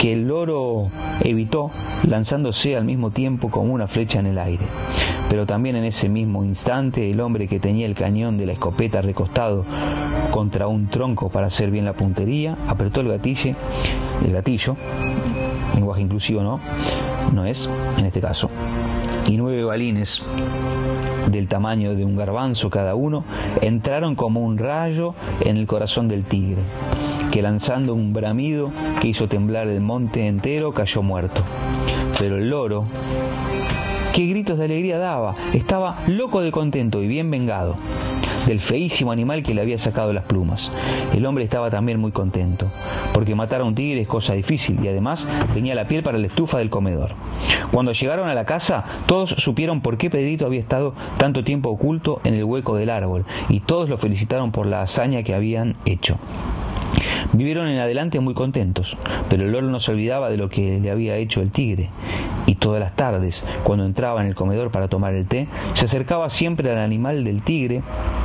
que el loro evitó, lanzándose al mismo tiempo como una flecha en el aire. Pero también en ese mismo instante, el hombre que tenía el cañón de la escopeta recostado contra un tronco para hacer bien la puntería, apretó el gatillo, lenguaje inclusivo no es en este caso, y 9 balines del tamaño de un garbanzo cada uno entraron como un rayo en el corazón del tigre, que lanzando un bramido que hizo temblar el monte entero, cayó muerto. Pero el loro, qué gritos de alegría daba, estaba loco de contento y bien vengado del feísimo animal que le había sacado las plumas. El hombre estaba también muy contento, porque matar a un tigre es cosa difícil y además tenía la piel para la estufa del comedor. Cuando llegaron a la casa, todos supieron por qué Pedrito había estado tanto tiempo oculto en el hueco del árbol, y todos lo felicitaron por la hazaña que habían hecho. Vivieron en adelante muy contentos, pero el loro no se olvidaba de lo que le había hecho el tigre, y todas las tardes, cuando entraba en el comedor para tomar el té, se acercaba siempre al animal del tigre,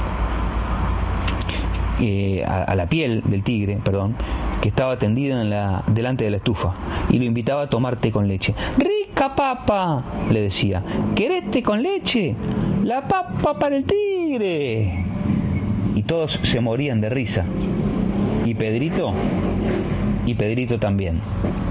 a la piel del tigre, que estaba tendida delante de la estufa, y lo invitaba a tomar té con leche. ¡Rica papa!, le decía. ¿Querés té con leche? ¡La papa para el tigre! Y todos se morían de risa. Y Pedrito también.